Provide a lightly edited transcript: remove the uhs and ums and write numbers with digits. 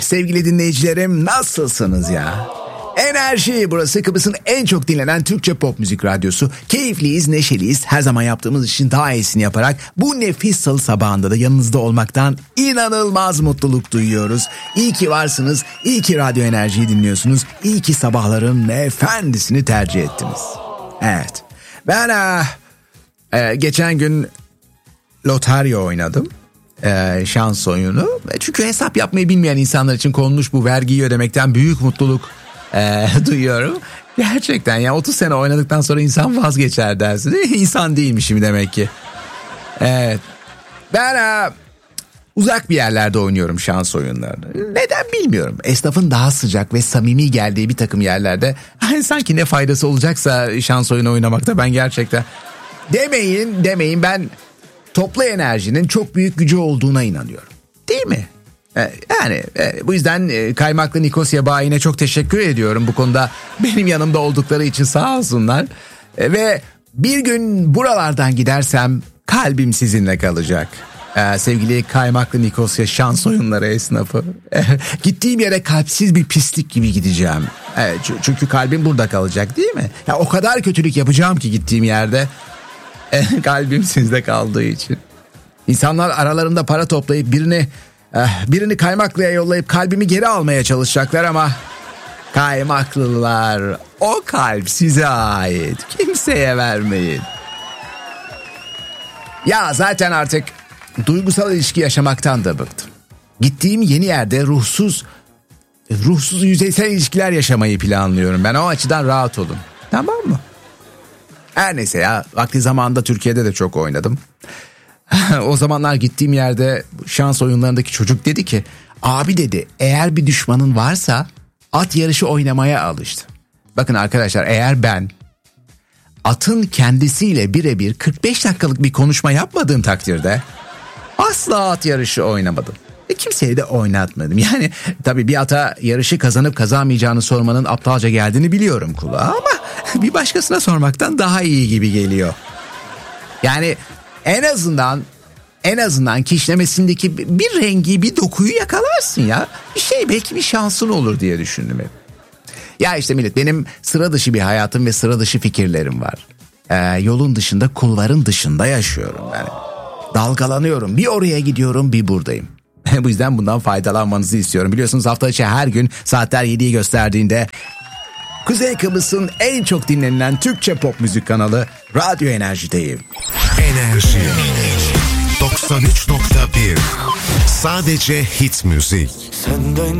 Sevgili dinleyicilerim, nasılsınız ya? Enerji, burası Kıbrıs'ın en çok dinlenen Türkçe pop müzik radyosu. Keyifliyiz, neşeliyiz. Her zaman yaptığımız işin daha iyisini yaparak bu nefis salı sabahında da yanınızda olmaktan inanılmaz mutluluk duyuyoruz. İyi ki varsınız, iyi ki Radyo Enerji'yi dinliyorsunuz. İyi ki sabahların efendisini tercih ettiniz. Evet, ben geçen gün lotarya oynadım. Şans oyunu. Çünkü hesap yapmayı bilmeyen insanlar için konmuş bu vergiyi ödemekten büyük mutluluk duyuyorum. Gerçekten ya 30 sene oynadıktan sonra insan vazgeçer dersin. İnsan değilmişim demek ki. Evet. Ben uzak bir yerlerde oynuyorum şans oyunlarını. Neden bilmiyorum. Esnafın daha sıcak ve samimi geldiği bir takım yerlerde sanki ne faydası olacaksa şans oyunu oynamakta ben gerçekten. Demeyin ben toplu enerjinin çok büyük gücü olduğuna inanıyorum. Değil mi? Yani bu yüzden Kaymaklı Nikosya bayine çok teşekkür ediyorum bu konuda. Benim yanımda oldukları için sağ olsunlar. Ve bir gün buralardan gidersem kalbim sizinle kalacak. Sevgili Kaymaklı Nikosya şans oyunları esnafı. Gittiğim yere kalpsiz bir pislik gibi gideceğim. Çünkü kalbim burada kalacak değil mi? Ya, o kadar kötülük yapacağım ki gittiğim yerde. Kalbim sizde kaldığı için. İnsanlar aralarında para toplayıp birini Kaymaklı'ya yollayıp kalbimi geri almaya çalışacaklar ama Kaymaklılar, o kalp size ait. Kimseye vermeyin. Ya zaten artık duygusal ilişki yaşamaktan da bıktım. Gittiğim yeni yerde ruhsuz yüzeysel ilişkiler yaşamayı planlıyorum. Ben o açıdan rahat olun. Tamam mı? Her neyse ya, vakti zamanında Türkiye'de de çok oynadım. O zamanlar gittiğim yerde şans oyunlarındaki çocuk dedi ki, abi dedi, eğer bir düşmanın varsa at yarışı oynamaya alıştı. Bakın arkadaşlar, eğer ben atın kendisiyle birebir 45 dakikalık bir konuşma yapmadığım takdirde asla at yarışı oynamadım. Kimseye de oynatmadım. Yani tabii bir ata yarışı kazanıp kazanmayacağını sormanın aptalca geldiğini biliyorum kulağa, ama bir başkasına sormaktan daha iyi gibi geliyor. Yani en azından kişnemesindeki bir rengi, bir dokuyu yakalarsın ya. Belki bir şansın olur diye düşündüm hep. Ya işte millet, benim sıra dışı bir hayatım ve sıra dışı fikirlerim var. Yolun dışında, kulvarın dışında yaşıyorum yani. Dalgalanıyorum, bir oraya gidiyorum, bir buradayım. Bu yüzden bundan faydalanmanızı istiyorum. Biliyorsunuz hafta içi her gün saatler 7'yi gösterdiğinde Kuzey Kıbrıs'ın en çok dinlenilen Türkçe pop müzik kanalı Radyo Enerji'deyim. Enerji 93.1 sadece hit müzik. Senden